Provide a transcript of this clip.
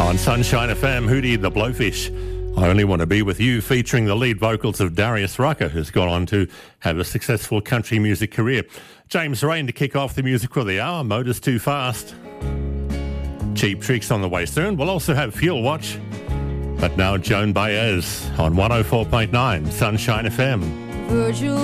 On Sunshine FM, Hootie the Blowfish. I Only Want to Be With You, featuring the lead vocals of Darius Rucker, who's gone on to have a successful country music career. James Rain to kick off the music of the hour, Motors Too Fast. Cheap Tricks on the way soon. We'll also have Fuel Watch. But now Joan Baez on 104.9 Sunshine FM. Virtual